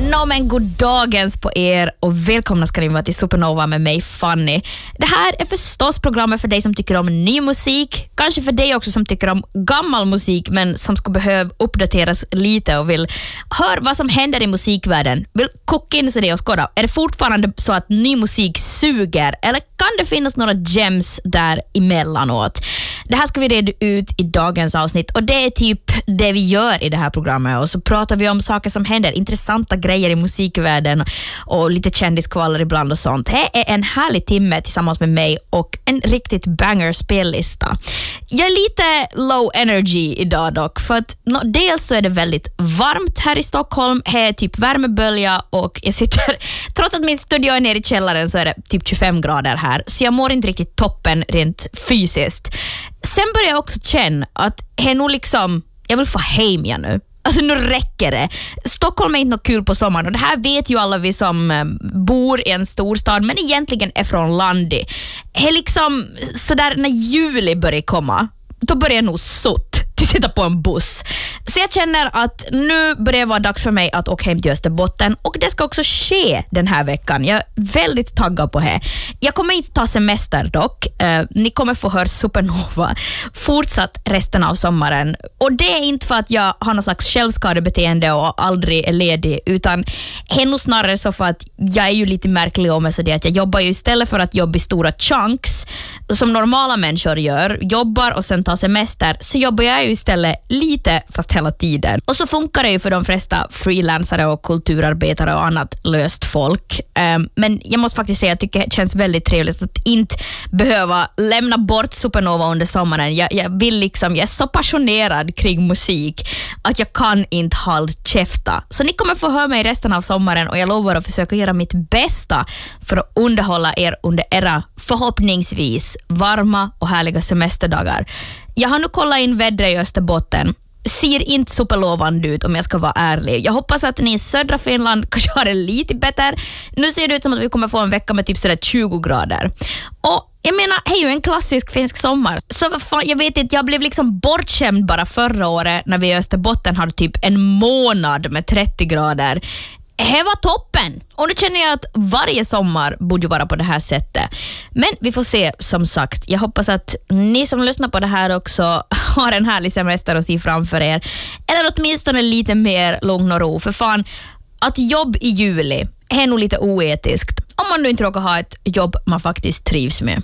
Men god dagens på er och välkomna ska ni vara till Supernova med mig Fanny. Det här är förstås programmet för dig som tycker om ny musik, kanske för dig också som tycker om gammal musik men som skulle behöva uppdateras lite och vill höra vad som händer i musikvärlden. Vill koka in sig det och skåda. Är det fortfarande så att ny musik suger eller kan det finnas några gems där emellanåt? Det här ska vi reda ut i dagens avsnitt och det är typ det vi gör i det här programmet, och så pratar vi om saker som händer, intressanta grejer i musikvärlden och lite kändiskvaller ibland och sånt. Det är en härlig timme tillsammans med mig och en riktigt banger spellista. Jag är lite low energy idag dock, för att dels så är det väldigt varmt här i Stockholm, här är typ värmebölja och jag sitter, trots att min studio är nere i källaren så är det typ 25 grader här, så jag mår inte riktigt toppen rent fysiskt. Sen börjar jag också känna att det är nog liksom, jag vill få hem igen nu. Alltså nu räcker det. Stockholm är inte något kul på sommaren och det här vet ju alla vi som bor i en storstad men egentligen är från landet. Det är liksom sådär när juli börjar komma, då börjar jag nog till sitta på en buss. Så jag känner att nu börjar det vara dags för mig att åka hem till Österbotten och det ska också ske den här veckan. Jag är väldigt taggad på det. Jag kommer inte ta semester dock. Ni kommer få höra Supernova fortsatt resten av sommaren. Och det är inte för att jag har någon slags självskadebeteende och aldrig är ledig, utan nog snarare så för att jag är ju lite märklig om mig, så det att jag jobbar ju istället för att jobba i stora chunks som normala människor gör, jobbar och sen tar semester, så jobbar jag ju istället lite fast hela tiden. Och så funkar det ju för de flesta freelancare och kulturarbetare och annat löst folk. Men jag måste faktiskt säga att jag tycker det känns väldigt trevligt att inte behöva lämna bort Supernova under sommaren. Jag vill liksom, jag är så passionerad kring musik att jag kan inte hålla käfta. Så ni kommer få höra mig resten av sommaren och jag lovar att försöka göra mitt bästa för att underhålla er under era förhoppningsvis varma och härliga semesterdagar. Jag har nu kollat in vädret i Österbotten. Ser inte superlovande ut om jag ska vara ärlig. Jag hoppas att ni i södra Finland kanske har det lite bättre. Nu ser det ut som att vi kommer få en vecka med typ sådär 20 grader. Och jag menar, det är ju en klassisk finsk sommar. Så fan, jag vet inte, jag blev liksom bortskämd bara förra året när vi i Österbotten hade typ en månad med 30 grader. Det var toppen. Och nu känner jag att varje sommar borde vara på det här sättet. Men vi får se, som sagt. Jag hoppas att ni som lyssnar på det här också har en härlig semester att se framför er. Eller åtminstone lite mer lugn och ro. För fan, att jobb i juli är nog lite oetiskt. Om man nu inte råkar ha ett jobb man faktiskt trivs med.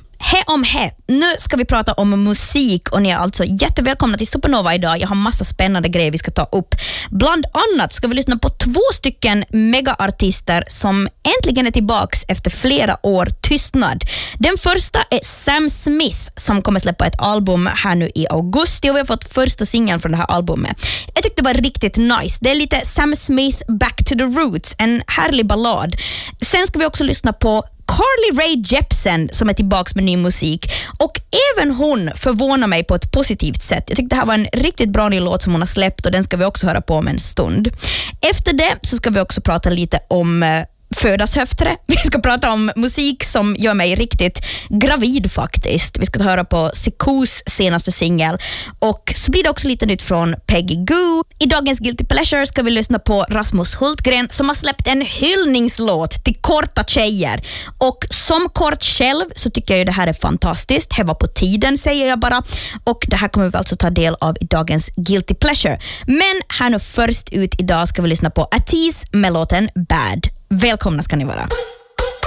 Nu ska vi prata om musik och ni är alltså jättevälkomna till Supernova idag. Jag har massa spännande grejer vi ska ta upp. Bland annat ska vi lyssna på 2 stycken megaartister som äntligen är tillbaks efter flera år tystnad. Den första är Sam Smith som kommer släppa ett album här nu i augusti och vi har fått första singeln från det här albumet. Jag tyckte det var riktigt nice. Det är lite Sam Smith Back to the Roots, en härlig ballad. Sen ska vi också lyssna på Carly Rae Jepsen som är tillbaks med ny musik och även hon förvånar mig på ett positivt sätt. Jag tyckte det här var en riktigt bra ny låt som hon har släppt och den ska vi också höra på om en stund. Efter det så ska vi också prata lite om födashöftre. Vi ska prata om musik som gör mig riktigt gravid faktiskt. Vi ska höra på Sikos senaste singel och så blir det också lite nytt från Peggy Gou. I dagens Guilty Pleasure ska vi lyssna på Rasmus Hultgren som har släppt en hyllningslåt till korta tjejer. Och som kort själv så tycker jag ju det här är fantastiskt. Det var på tiden, säger jag bara. Och det här kommer vi alltså ta del av i dagens Guilty Pleasure. Men här nu först ut idag ska vi lyssna på Ateez med låten Bad. Välkomna ska ni vara.